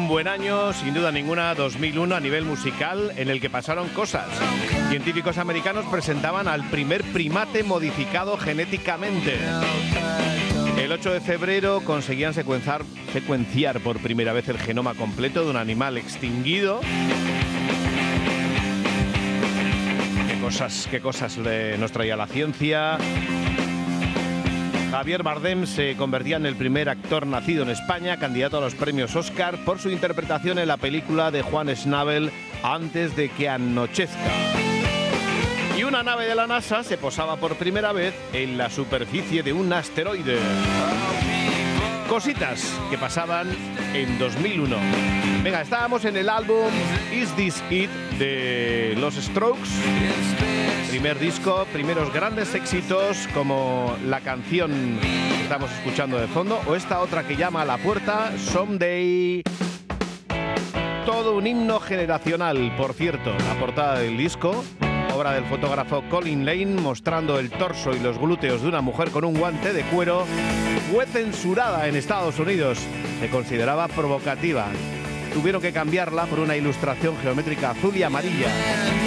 un buen año, sin duda ninguna, 2001 a nivel musical, en el que pasaron cosas. Científicos americanos presentaban al primer primate modificado genéticamente. El 8 de febrero conseguían secuenciar por primera vez el genoma completo de un animal extinguido. Qué cosas nos traía la ciencia. Javier Bardem se convertía en el primer actor nacido en España, candidato a los premios Oscar, por su interpretación en la película de Juan Schnabel, Antes de que anochezca. Y una nave de la NASA se posaba por primera vez en la superficie de un asteroide. Cositas que pasaban en 2001. Venga, estábamos en el álbum Is This It de los Strokes. Primer disco, primeros grandes éxitos como la canción que estamos escuchando de fondo o esta otra que llama a la puerta, Someday. Todo un himno generacional, por cierto, la portada del disco, obra del fotógrafo Colin Lane, mostrando el torso y los glúteos de una mujer con un guante de cuero, fue censurada en Estados Unidos. Se consideraba provocativa. Tuvieron que cambiarla por una ilustración geométrica azul y amarilla.